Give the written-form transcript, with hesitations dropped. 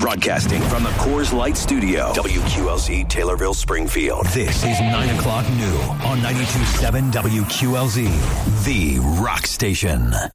Broadcasting from the Coors Light Studio, WQLZ Taylorville, Springfield. This is 9 o'clock new on 92.7 WQLZ, the rock station.